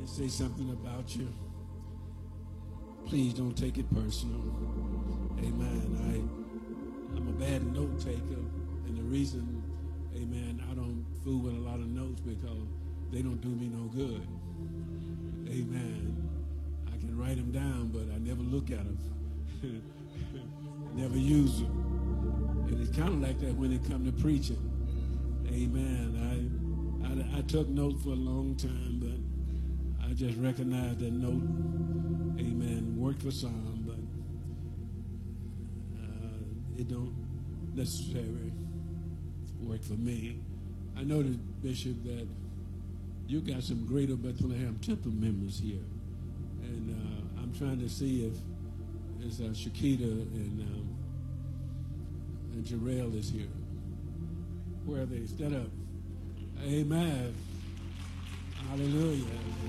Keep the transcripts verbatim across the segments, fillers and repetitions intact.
they say something about you, please don't take it personal. Amen. I, I'm a bad note taker, and the reason, amen, I don't fool with a lot of notes because they don't do me no good. Amen. I can write them down, but I never look at them. Never use them. And it's kind of like that when it comes to preaching. Amen. I, I, I took notes for a long time, but I just recognized that note, amen, worked for some, but uh, it don't necessarily work for me. I noticed, Bishop, that you got some Greater Bethlehem Temple members here. And uh, I'm trying to see if it's uh, Shakita and, um, and Jarrell is here. Where are they? Stand up. Amen. Hallelujah.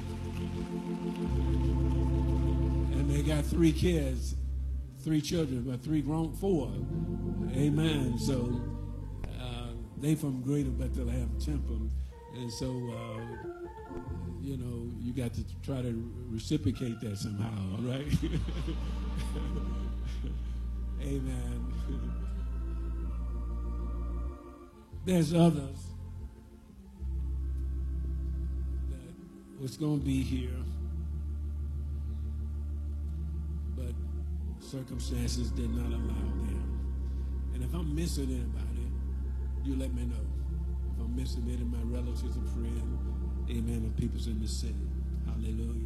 And they got three kids, three children, but three grown, four. Amen. So uh, they from Greater Bethlehem Temple. And so, uh, you know, you got to try to reciprocate that somehow, all right? Amen. There's others that was going to be here, but circumstances did not allow them. And if I'm missing anybody, you let me know. If I'm missing any of my relatives and friends, amen, and people's in the city. Hallelujah.